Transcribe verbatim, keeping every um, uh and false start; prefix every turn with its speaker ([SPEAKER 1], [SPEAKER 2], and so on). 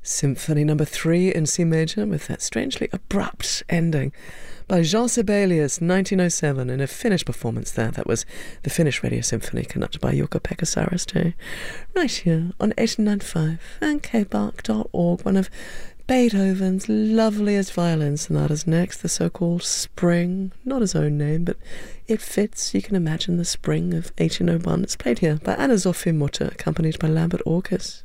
[SPEAKER 1] Symphony number three in C major with that strangely abrupt ending by Jean Sibelius, nineteen oh seven, in a Finnish performance there. That was the Finnish Radio Symphony conducted by Jukka-Pekka Saristo, right here on eighty-nine point five and k bark dot org. One of Beethoven's loveliest violin sonatas next, the so-called Spring. Not his own name, but it fits. You can imagine the spring of eighteen oh one. It's played here by Anna Sophie Mutter, accompanied by Lambert Orkus.